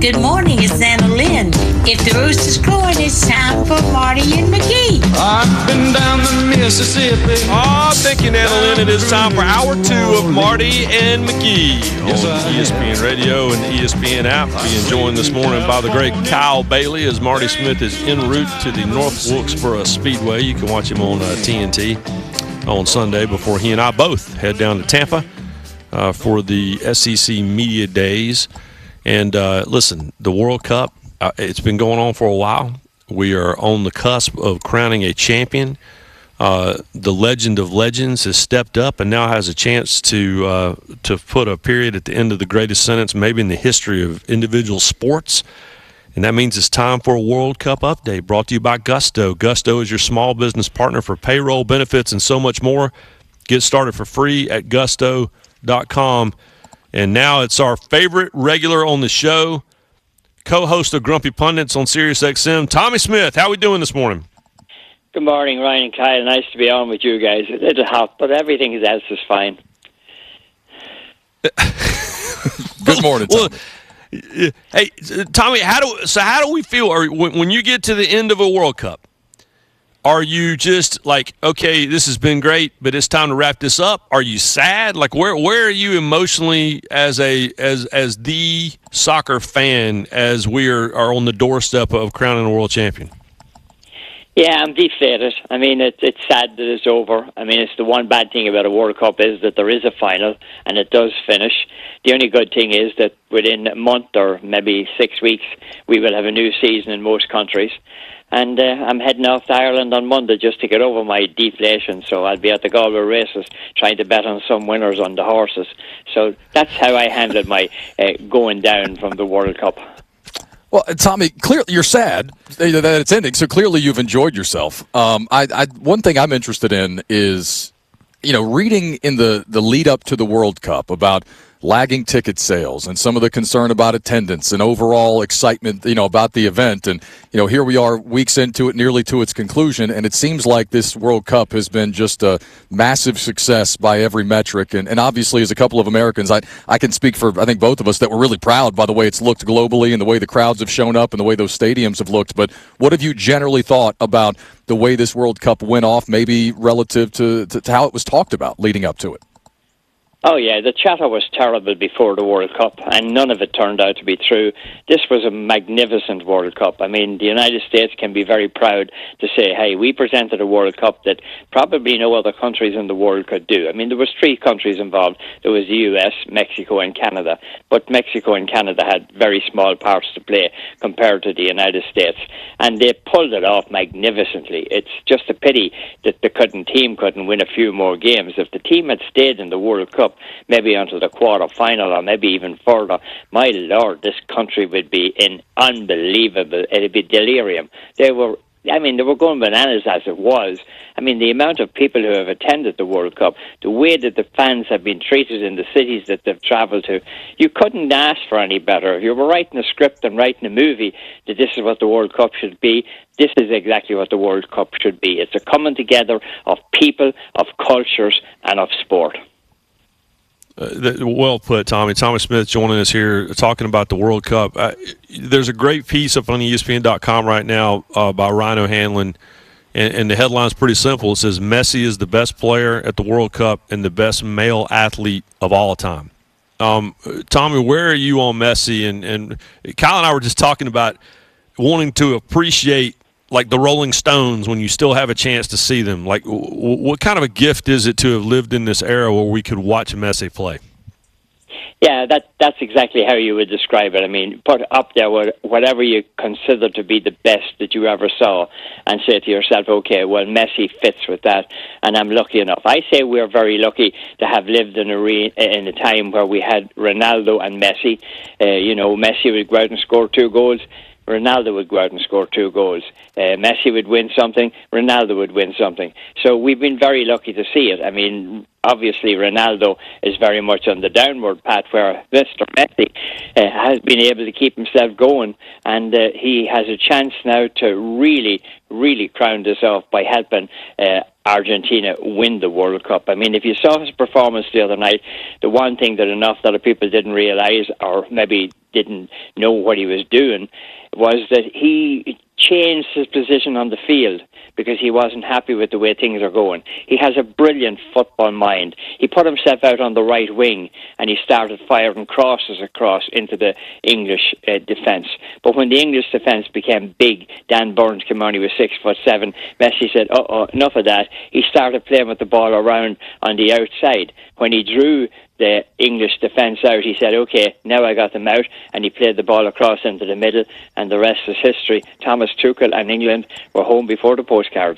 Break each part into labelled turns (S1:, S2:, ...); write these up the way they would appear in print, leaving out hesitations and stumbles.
S1: Good morning, it's Anna Lynn. If the rooster's crowing, it's time for Marty and McGee.
S2: I've been down the Mississippi.
S3: Thank you, Anna Lynn. It is time for Hour 2 of Marty and McGee on ESPN Radio and the ESPN app. Being joined this morning by the great Kyle Bailey as Marty Smith is en route to the North Wilkesboro Speedway. You can watch him on TNT on Sunday before he and I both head down to Tampa for the SEC Media Days. And listen, the World Cup, it's been going on for a while. We are on the cusp of crowning a champion. The legend of legends has stepped up and now has a chance to put a period at the end of the greatest sentence maybe in the history of individual sports. And that means it's time for a World Cup update brought to you by Gusto. Gusto is your small business partner for payroll, benefits, and so much more. Get started for free at gusto.com. And now it's our favorite regular on the show, co-host of Grumpy Pundits on SiriusXM, Tommy Smith. How are we doing this morning?
S4: Good morning, Ryan and Kyle. Nice to be on with you guys. A little hot, but everything else is fine.
S3: Good morning, Tommy. Well, hey, Tommy, how do we feel when you get to the end of a World Cup? Are you just like, okay, this has been great, but it's time to wrap this up? Are you sad? Like, where are you emotionally as the soccer fan as we are on the doorstep of crowning a world champion?
S4: Yeah, I'm deflated. I mean, it's sad that it's over. I mean, it's the one bad thing about a World Cup is that there is a final and it does finish. The only good thing is that within a month or maybe 6 weeks, we will have a new season in most countries. And I'm heading off to Ireland on Monday just to get over my deflation. So I'll be at the Galway races trying to bet on some winners on the horses. So that's how I handled my going down from the World Cup.
S5: Well, Tommy, clearly you're sad that it's ending, so clearly you've enjoyed yourself. One thing I'm interested in is, reading in the lead up to the World Cup about lagging ticket sales and some of the concern about attendance and overall excitement, about the event. And, here we are weeks into it, nearly to its conclusion, and it seems like this World Cup has been just a massive success by every metric. And obviously, as a couple of Americans, I can speak for, I think, both of us that we're really proud by the way it's looked globally and the way the crowds have shown up and the way those stadiums have looked. But what have you generally thought about the way this World Cup went off, maybe relative to how it was talked about leading up to it?
S4: Oh, yeah, the chatter was terrible before the World Cup, and none of it turned out to be true. This was a magnificent World Cup. I mean, the United States can be very proud to say, hey, we presented a World Cup that probably no other countries in the world could do. I mean, there was 3 countries involved. There was the US, Mexico, and Canada. But Mexico and Canada had very small parts to play compared to the United States. And they pulled it off magnificently. It's just a pity that the team couldn't win a few more games. If the team had stayed in the World Cup, maybe until the quarter-final or maybe even further, my Lord, this country would be in unbelievable, it'd be delirium. They were going bananas as it was. I mean, the amount of people who have attended the World Cup, the way that the fans have been treated in the cities that they've travelled to, you couldn't ask for any better. If you were writing a script and writing a movie that this is what the World Cup should be, this is exactly what the World Cup should be. It's a coming together of people, of cultures, and of sport.
S3: Well put, Tommy. Tommy Smith joining us here talking about the World Cup. There's a great piece up on ESPN.com right now by Ryan O'Hanlon, and the headline's pretty simple. It says, Messi is the best player at the World Cup and the best male athlete of all time. Tommy, where are you on Messi? And Kyle and I were just talking about wanting to appreciate like the Rolling Stones when you still have a chance to see them. Like, what kind of a gift is it to have lived in this era where we could watch Messi play?
S4: Yeah, that's exactly how you would describe it. I mean, put up there whatever you consider to be the best that you ever saw and say to yourself, okay, well, Messi fits with that, and I'm lucky enough. I say we're very lucky to have lived in a time where we had Ronaldo and Messi. Messi would go out and score 2 goals. Ronaldo would go out and score 2 goals. Messi would win something. Ronaldo would win something. So we've been very lucky to see it. I mean, obviously Ronaldo is very much on the downward path, where Mr. Messi has been able to keep himself going, and he has a chance now to really, really crown this off by helping Argentina win the World Cup. I mean, if you saw his performance the other night, the one thing that an awful lot of people didn't realise, or maybe didn't know what he was doing, was that he changed his position on the field because he wasn't happy with the way things are going. He has a brilliant football mind. He put himself out on the right wing and he started firing crosses across into the English defence. But when the English defence became big, Dan Burns came on, he was 6'7". Messi said, enough of that. He started playing with the ball around on the outside. When he drew the English defence out, he said, okay, now I got them out, and he played the ball across into the middle, and the rest is history. Thomas Tuchel and England were home before the postcards.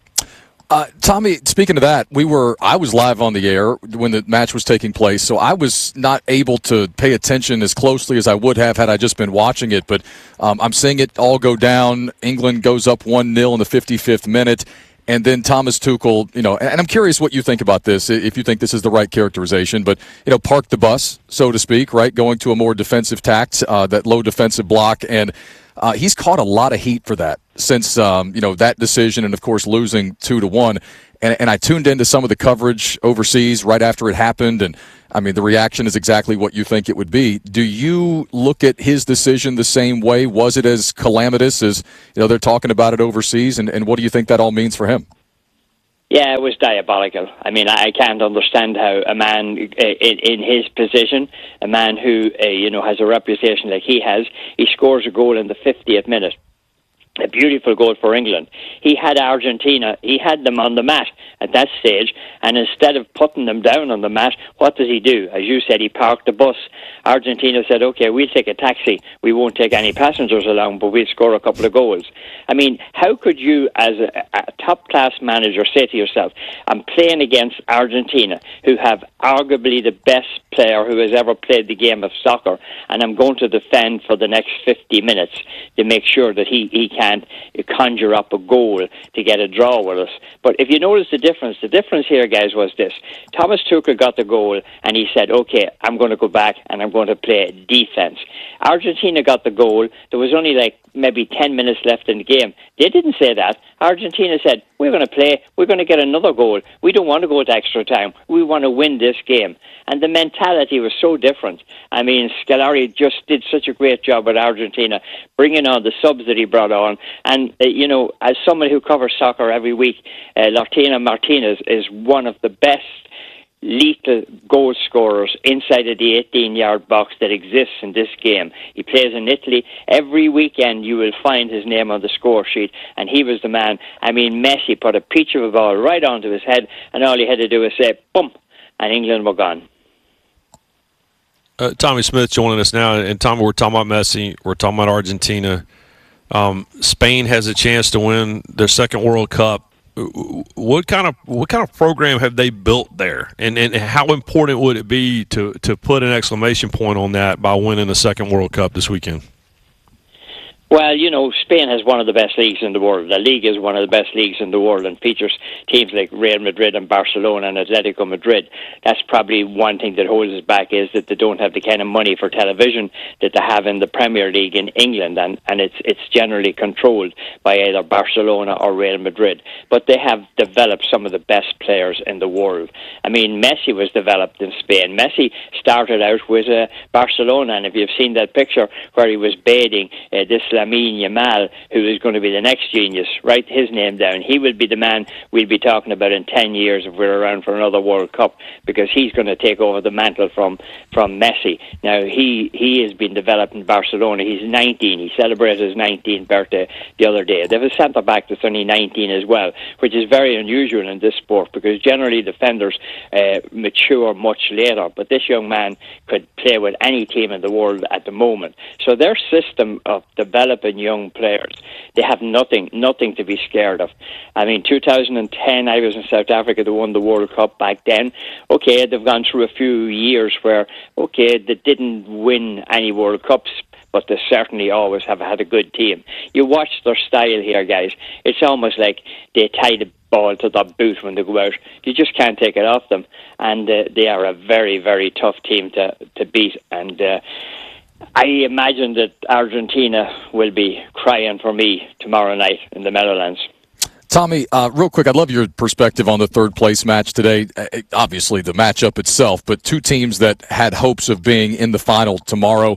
S5: Tommy, speaking of that, I was live on the air when the match was taking place, so I was not able to pay attention as closely as I would have had I just been watching it, but I'm seeing it all go down. England goes up 1-0 in the 55th minute. And then Thomas Tuchel, and I'm curious what you think about this, if you think this is the right characterization, but, park the bus, so to speak, right, going to a more defensive tact, that low defensive block, and he's caught a lot of heat for that since, that decision and, of course, losing 2-1. And I tuned into some of the coverage overseas right after it happened, and, the reaction is exactly what you think it would be. Do you look at his decision the same way? Was it as calamitous as, they're talking about it overseas, and what do you think that all means for him?
S4: Yeah, it was diabolical. I can't understand how a man in his position, a man who, has a reputation like he has, he scores a goal in the 50th minute. A beautiful goal for England. He had Argentina, he had them on the mat at that stage, and instead of putting them down on the mat, what does he do? As you said, he parked the bus. Argentina said, okay, we'll take a taxi. We won't take any passengers along, but we'll score a couple of goals. How could you, as a top-class manager, say to yourself, I'm playing against Argentina, who have arguably the best player who has ever played the game of soccer, and I'm going to defend for the next 50 minutes to make sure that he can't conjure up a goal to get a draw with us. But if you notice the difference here, guys, was this. Thomas Tuchel got the goal, and he said, okay, I'm going to go back and I'm going to play defense. Argentina got the goal. There was only maybe 10 minutes left in the game. They didn't say that. Argentina said, we're going to play, we're going to get another goal. We don't want to go to extra time. We want to win this game. And the mentality was so different. Scolari just did such a great job with Argentina, bringing on the subs that he brought on. And, as someone who covers soccer every week, Lautaro Martinez is one of the best lethal goal scorers inside of the 18-yard box that exists in this game. He plays in Italy. Every weekend you will find his name on the score sheet, and he was the man. Messi put a peach of a ball right onto his head, and all he had to do was say, boom, and England were gone.
S3: Tommy Smith joining us now, and Tommy, we're talking about Messi, we're talking about Argentina. Spain has a chance to win their second World Cup. What kind of program have they built there, and how important would it be to put an exclamation point on that by winning the second World Cup this weekend?
S4: Well, Spain has one of the best leagues in the world. La Liga is one of the best leagues in the world and features teams like Real Madrid and Barcelona and Atletico Madrid. That's probably one thing that holds us back, is that they don't have the kind of money for television that they have in the Premier League in England, and it's generally controlled by either Barcelona or Real Madrid. But they have developed some of the best players in the world. Messi was developed in Spain. Messi started out with Barcelona, and if you've seen that picture where he was bathing this Lamine Yamal, who is going to be the next genius, write his name down. He will be the man we'll be talking about in 10 years if we're around for another World Cup, because he's going to take over the mantle from Messi. Now, he has been developed in Barcelona. He's 19. He celebrated his 19th birthday the other day. They have a centre-back that's only 19 as well, which is very unusual in this sport, because generally defenders mature much later, but this young man could play with any team in the world at the moment. So their system of developing young players, they have nothing to be scared of. 2010, I was in South Africa. They won the World Cup back then. Okay, they've gone through a few years where, they didn't win any World Cups, but they certainly always have had a good team. You watch their style here, guys. It's almost like they tie the ball to their boot when they go out. You just can't take it off them. And they are a very, very tough team to beat. And I imagine that Argentina will be crying for me tomorrow night in the Meadowlands.
S5: Tommy, real quick, I'd love your perspective on the third place match today. Obviously, the matchup itself, but two teams that had hopes of being in the final tomorrow.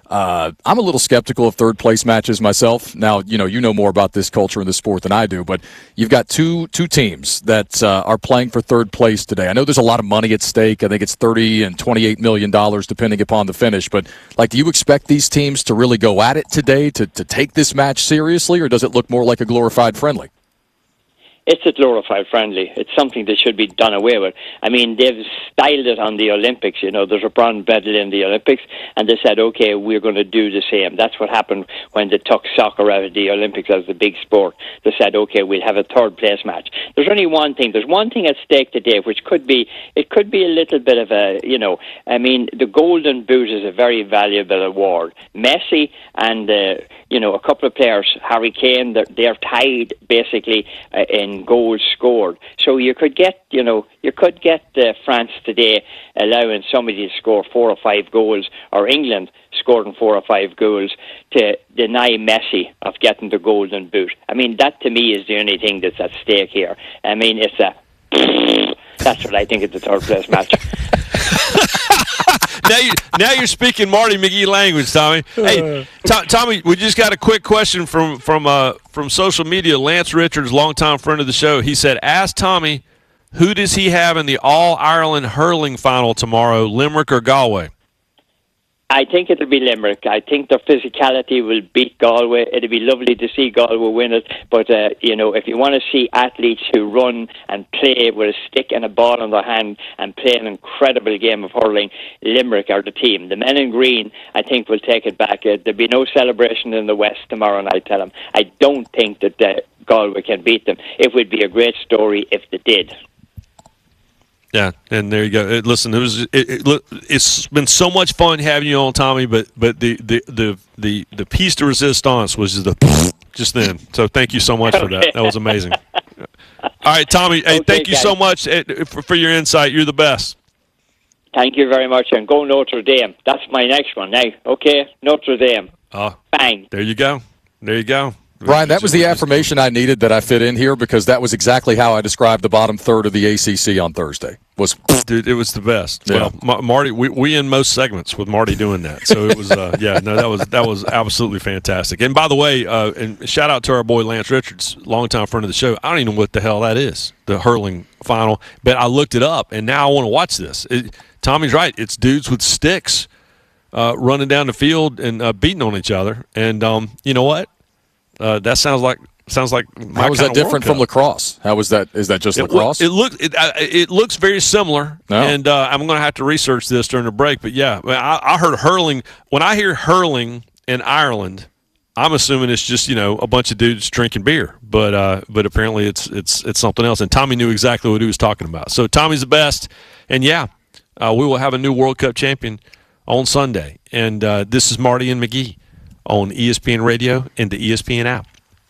S5: I'm a little skeptical of third-place matches myself. Now, you know more about this culture and this sport than I do, but you've got two teams that are playing for third place today. I know there's a lot of money at stake. I think it's $30 and $28 million, depending upon the finish. But, do you expect these teams to really go at it today, to take this match seriously, or does it look more like a glorified friendly?
S4: It's a glorified friendly. It's something that should be done away with. I mean, they've styled it on the Olympics. There's a bronze medal in the Olympics, and they said, okay, we're going to do the same. That's what happened when they took soccer out of the Olympics as the big sport. They said, okay, we'll have a third place match. There's only one thing. There's one thing at stake today, which could be a little bit of a, the Golden Boot is a very valuable award. Messi and, a couple of players, Harry Kane, they're tied basically in goals scored. So you could get France today allowing somebody to score 4 or 5 goals, or England scoring 4 or 5 goals to deny Messi of getting the Golden Boot. I mean, that to me is the only thing that's at stake here. I mean, that's what I think is the third place match.
S3: Now you're speaking Marty McGee language, Tommy. Hey, Tommy, we just got a quick question from social media. Lance Richards, longtime friend of the show, he said, ask Tommy, who does he have in the All-Ireland hurling final tomorrow, Limerick or Galway?
S4: I think it'll be Limerick. I think their physicality will beat Galway. It'll be lovely to see Galway win it. But, if you want to see athletes who run and play with a stick and a ball in their hand and play an incredible game of hurling, Limerick are the team. The men in green, I think, will take it back. There'll be no celebration in the West tomorrow night, tell them. I don't think that Galway can beat them. It would be a great story if they did.
S3: Yeah, and there you go. Listen, it's been so much fun having you on, Tommy. But the piece de resistance was just then. So thank you so much for that. That was amazing. All right, Tommy. Hey, thank you so much for your insight. You're the best.
S4: Thank you very much, and go Notre Dame. That's my next one now. Okay, Notre Dame. Bang.
S3: There you go. There you go.
S5: Brian, that was the affirmation I needed that I fit in here, because that was exactly how I described the bottom third of the ACC on Thursday.
S3: Dude, it was the best.
S5: Yeah.
S3: Well, Marty, we end most segments with Marty doing that. So it was, that was absolutely fantastic. And by the way, and shout out to our boy Lance Richards, longtime friend of the show. I don't even know what the hell that is, the hurling final, but I looked it up, and now I want to watch this. Tommy's right. It's dudes with sticks running down the field and beating on each other. And you know what? That sounds like my
S5: How is that different from lacrosse? How is that? Is that just lacrosse?
S3: It looks very similar, and I'm going to have to research this during the break. But yeah, I heard hurling. When I hear hurling in Ireland, I'm assuming it's just a bunch of dudes drinking beer. But apparently it's something else. And Tommy knew exactly what he was talking about. So Tommy's the best, and yeah, we will have a new World Cup champion on Sunday. And this is Marty and McGee on ESPN Radio and the ESPN app.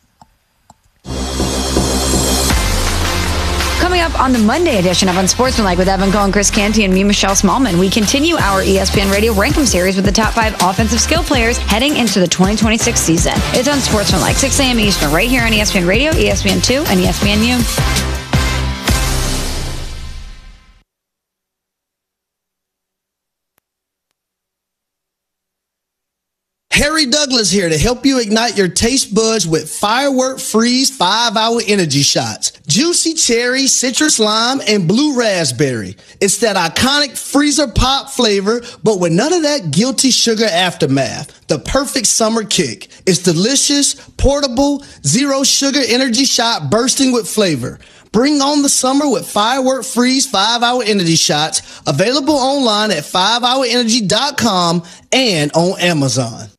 S6: Coming up on the Monday edition of Unsportsmanlike with Evan Cohen, Chris Canty, and me, Michelle Smallman, we continue our ESPN Radio Rankum series with the top 5 offensive skill players heading into the 2026 season. It's Unsportsmanlike, 6 a.m. Eastern, right here on ESPN Radio, ESPN2, and ESPNU.
S7: Harry Douglas here to help you ignite your taste buds with Firework Freeze 5-Hour Energy Shots. Juicy cherry, citrus lime, and blue raspberry. It's that iconic freezer pop flavor, but with none of that guilty sugar aftermath. The perfect summer kick. It's delicious, portable, zero sugar energy shot bursting with flavor. Bring on the summer with Firework Freeze 5-Hour Energy Shots. Available online at 5hourenergy.com and on Amazon.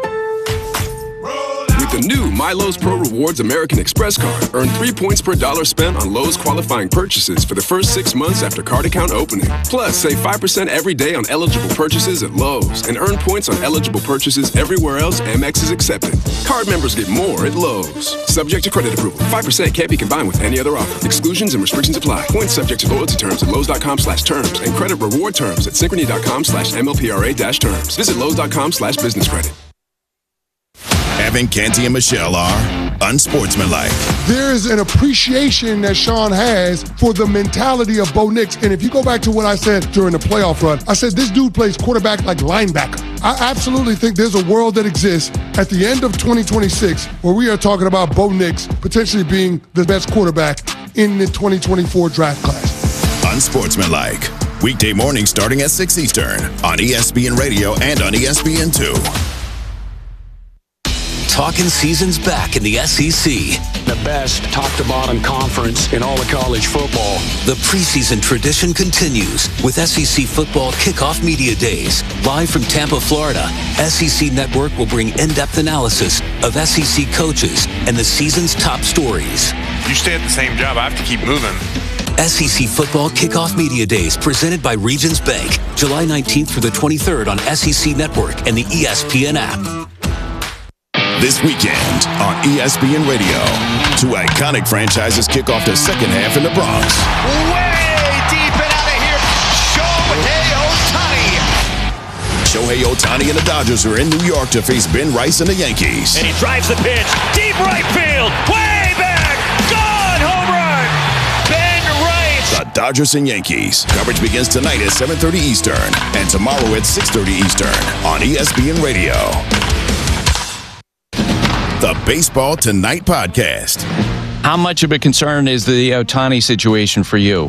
S8: The new My Lowe's Pro Rewards American Express card. Earn 3 points per dollar spent on Lowe's qualifying purchases for the first 6 months after card account opening. Plus, save 5% every day on eligible purchases at Lowe's and earn points on eligible purchases everywhere else Amex is accepted. Card members get more at Lowe's. Subject to credit approval. 5% can't be combined with any other offer. Exclusions and restrictions apply. Points subject to loyalty terms at Lowe's.com/terms and credit reward terms at Synchrony.com/MLPRA-terms. Visit Lowe's.com/business credit.
S9: Evan, Canty, and Michelle are unsportsmanlike.
S10: There is an appreciation that Sean has for the mentality of Bo Nix. And if you go back to what I said during the playoff run, I said this dude plays quarterback like linebacker. I absolutely think there's a world that exists at the end of 2026 where we are talking about Bo Nix potentially being the best quarterback in the 2024 draft class.
S9: Unsportsmanlike. Weekday mornings starting at 6 Eastern on ESPN Radio and on ESPN2.
S11: Talking season's back in the SEC.
S12: The best top-to-bottom conference in all of college football.
S11: The preseason tradition continues with SEC Football Kickoff Media Days. Live from Tampa, Florida, SEC Network will bring in-depth analysis of SEC coaches and the season's top stories.
S13: You stay at the same job, I have to keep moving.
S11: SEC Football Kickoff Media Days presented by Regions Bank, July 19th through the 23rd on SEC Network and the ESPN app.
S9: This weekend on ESPN Radio, two iconic franchises kick off the second half in the Bronx.
S14: Way deep and out of here,
S9: Shohei Ohtani and the Dodgers are in New York to face Ben Rice and the Yankees.
S14: And he drives the pitch, deep right field, way back, gone, home run, Ben Rice.
S9: The Dodgers and Yankees. Coverage begins tonight at 7:30 Eastern and tomorrow at 6:30 Eastern on ESPN Radio. The Baseball Tonight podcast.
S15: How much of a concern is the Ohtani situation for you?